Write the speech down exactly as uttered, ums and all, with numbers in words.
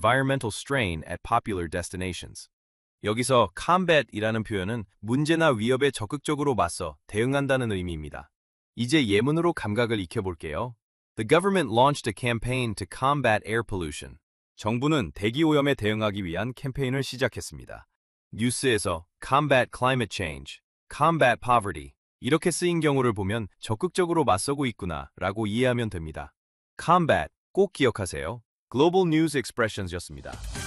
environmental strain at popular destinations. 여기서 combat이라는 표현은 문제나 위협에 적극적으로 맞서 대응한다는 의미입니다. 이제 예문으로 감각을 익혀볼게요. The government launched a campaign to combat air pollution. 정부는 대기오염에 대응하기 위한 캠페인을 시작했습니다. 뉴스에서 combat climate change, combat poverty 이렇게 쓰인 경우를 보면 적극적으로 맞서고 있구나 라고 이해하면 됩니다. combat 꼭 기억하세요. Global News Expressions였습니다.